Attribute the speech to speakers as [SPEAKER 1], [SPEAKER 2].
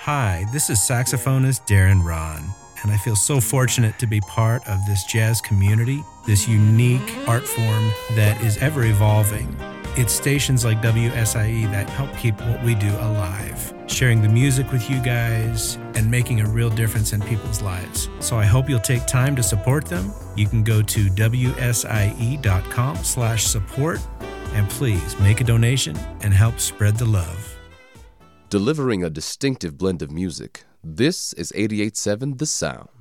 [SPEAKER 1] Hi, this is saxophonist Darren Ron, and I feel so fortunate to be part of this jazz community, this unique art form that is ever evolving. It's stations like WSIE that help keep what we do alive, sharing the music with you guys and making a real difference in people's lives. So I hope you'll take time to support them. You can go to wsie.com/support and please make a donation and help spread the love.
[SPEAKER 2] Delivering a distinctive blend of music, this is 88.7 The Sound.